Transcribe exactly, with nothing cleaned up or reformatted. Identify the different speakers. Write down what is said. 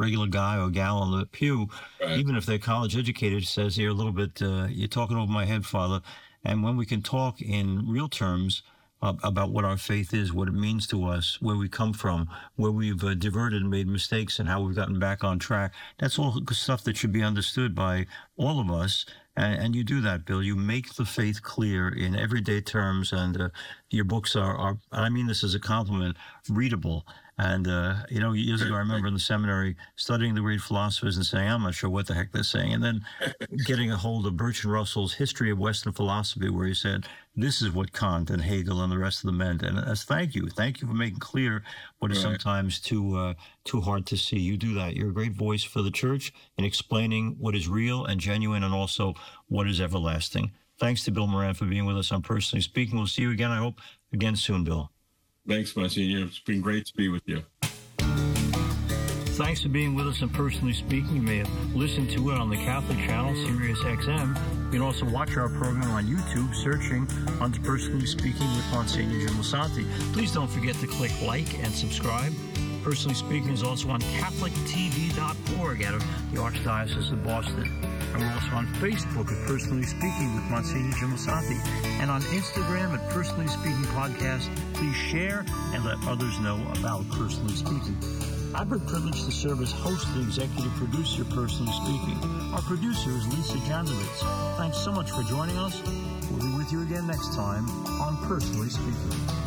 Speaker 1: regular guy or gal on the pew,
Speaker 2: Right.
Speaker 1: even if they're college educated, says here a little bit, uh, you're talking over my head, Father. And when we can talk in real terms uh, about what our faith is, what it means to us, where we come from, where we've uh, diverted and made mistakes, and how we've gotten back on track, that's all stuff that should be understood by all of us. And, and you do that, Bill. You make the faith clear in everyday terms, and uh, your books are, are, and I mean this as a compliment, readable. And, uh, you know, years ago, I remember in the seminary studying the great philosophers and saying, I'm not sure what the heck they're saying. And then getting a hold of Bertrand Russell's History of Western Philosophy, where he said, this is what Kant and Hegel and the rest of them meant. And that's thank you. Thank you for making clear what is
Speaker 2: Right.
Speaker 1: sometimes too, uh, too hard to see. You do that. You're a great voice for the church in explaining what is real and genuine and also what is everlasting. Thanks to Bill Moran for being with us on Personally Speaking. We'll see you again, I hope, again soon, Bill.
Speaker 2: Thanks, Monsignor. It's been great to be with you.
Speaker 1: Thanks for being with us on Personally Speaking. You may have listened to it on the Catholic channel, Sirius X M. You can also watch our program on YouTube, searching under Personally Speaking with Monsignor Jim Lisante. Please don't forget to click like and subscribe. Personally Speaking is also on Catholic T V dot org out of the Archdiocese of Boston. And we're also on Facebook at Personally Speaking with Monsignor Jim Lisante. And on Instagram at Personally Speaking Podcast. Please share and let others know about Personally Speaking. I've been privileged to serve as host and executive producer of Personally Speaking. Our producer is Lisa Janovitz. Thanks so much for joining us. We'll be with you again next time on Personally Speaking.